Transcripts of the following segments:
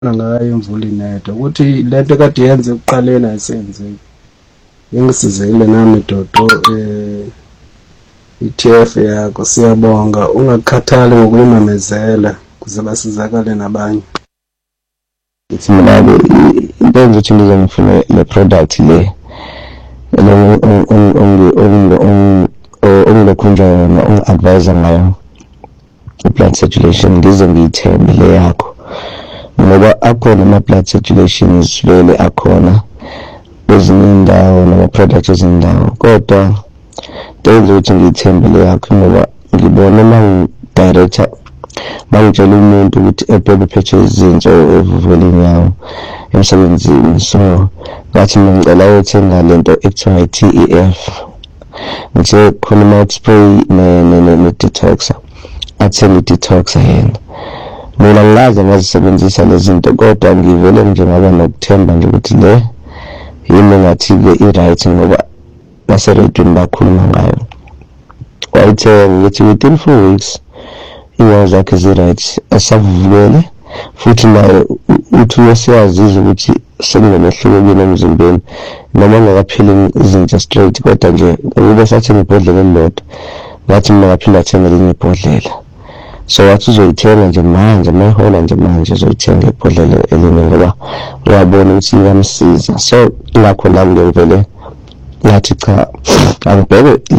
ngayo imvula inetha ukuthi lento kade yenze ekuqaleni ayisenzeki. Ingisizile nami Dodo i-TF yakho siyabonga ungakhathali ngokuyimamezela kuze basizakale nabanye. Ithi mina into engizothi ngizongifuna le product le ongilokhunja yona ungi-advise ngayo i-blood circulation ngize ngiyithembe le yakho ngoba akhona ama-blood circulations vele akhona kwezinye indawo nama-products ezindawo kodwa ngenza ukuthi ngiyithembe le yakho ngoba ngibona mangi-director bangitshela umuntu ukuthi ebhebe phethe izinto evuvelini yawo emsebenzini so ngathi ngicela ukuthenga lento ekuthiwa i-TEF ngithe khona mouth spray ne-detoxer athenge i-detoxer yena mina ngaze ngazisebenzisa lezi zinto kodwa ngivele nje ngaba nokuthemba nje ukuthi le yini ngathi-ke i-right ngoba baseredweni bakhuluma ngayo wayithenga ngithi within 4 weeks inyawo zakhe zi-right asavulele futhi naye uthi uyasiyazizwa ukuthi sekunemehluko emzimbeni noma ngakaphili izinto straight kodwa nje ube sathenga ibhodlela elilodwa ngathi mina ngaphinda athenga elinye ibhodlela so wathi uzoyithenga nje manje mayihola nje manje uzoyithenga ibhodlela elinye ngoba uyabona ukuthi iyamsiza so ngakho la ngivele ngathi cha angibheke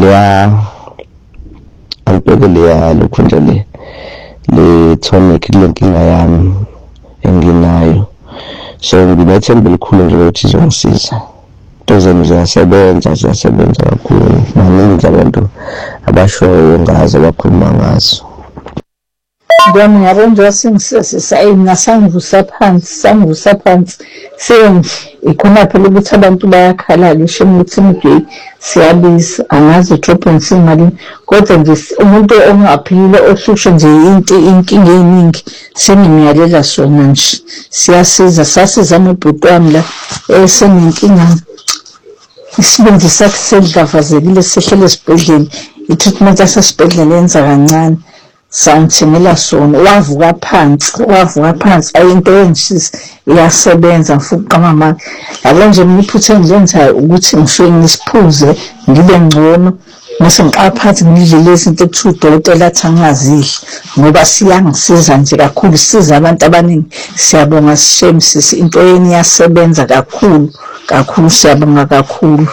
leya lokhunja le tonic le nkinga yami enginayo so nginethemba elikhulu nje ukuthi izongisiza tozeni ziyasebenza kakhulu maningi abantu abashoyo ngazo abakhuluma ngazo Ngiyami ngiyabonja singisisayi sangivusa phansi ikhona phela ukuthi abantu bayakhala ngisho ukuthi imidwe siyabiza angazi drop and imali kodwa nje umuntu ongaphilile ohlushwe nje inkinga eziningi sengimiyalela sona nje siyasiza sasiza amabhuti wami la esenenkinga isibindi sakhe selidavazekile sehlele esibhedlela i-treatment yasesibhedlela yenza kancane sangithengela sona wavuka phansi ayinto enjisi iyasebenza mfuthi qamama yabo nje ngiphuthe ngilenzayo ukuthi ngifike ngisiphuze ngibe ngcono mase ngiqaphathi ngidle izinto ekuthiwa udokotela athi angazidli ngoba siyangisiza nje kakhulu siza abantu abaningi siyabonga sishemsisi into yeni iyasebenza kakhulu siyabonga kakhulu.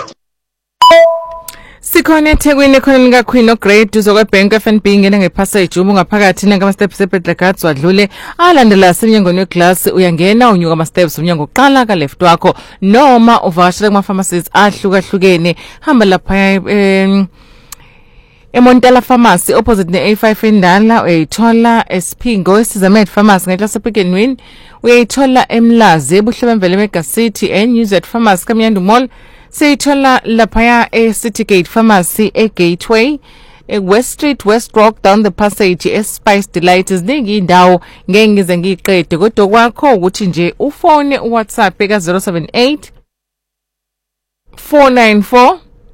Sikhona eThekwini ekhoneni kaQueen oGreat uzokwe Bank FNB ngene ngepassage uma ungaphakathi ngama steps ePetlagats wadlule alandela senyangweni weglass uyangena unyuka ama steps umnyango oqala ka left wakho noma uvashela kuma pharmacies ahlukahlukene hamba lapha eMontala Pharmacy opposite ne-A5 endala uyayithola eSphingo esizamed Pharmacy ngeklasi ePikenwin uyayithola eMlazi ebuhlebemvele eMega City eNews Pharmacy kaMyandu Mall siyithola lapha eCity Gate Pharmacy eGateway West Street West Rock down the passage Spice Delight iziningi indawo ngeke ngize ngiqede kodwa kwakho ukuthi nje ufone uWhatsApp eka 078 494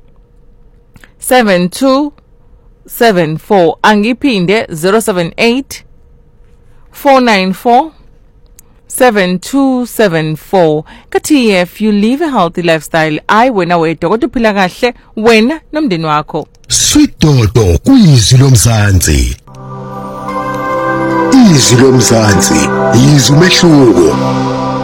7274 angiphinde 078 494 7274 kaTF you live a healthy lifestyle wena wedwa kodwa uphila kahle wena nomndeni wakho. Sweet Dodo kuyizwi lomzansi. Izwi lomzansi izwi umehluko.